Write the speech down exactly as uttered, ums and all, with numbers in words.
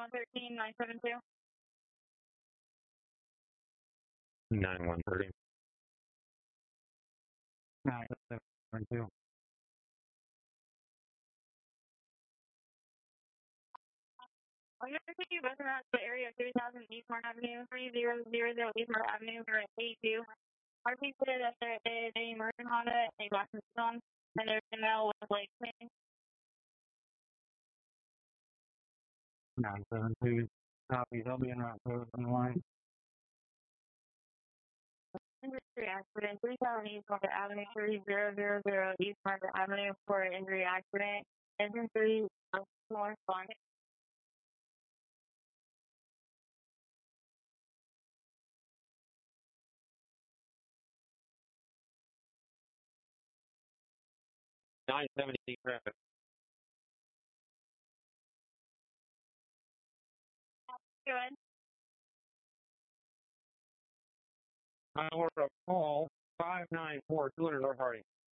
one thirteen, nine seven two. nine one thirty. nine seven two. I'm going to take you both around the area of three thousand Eastmont Avenue, three thousand Eastmont Avenue for eighty-two. Our people said that there is a Merchant Honda, a black on, and there's a male with leg pain. nine seven two. Copies. I'll be in route code on the line. Injury accident, three thousand East Market Avenue, three thousand East Market Avenue for an injury accident. Engine three, more fun. nine seventy traffic. Good. I order a call five nine four two hundred North Harding.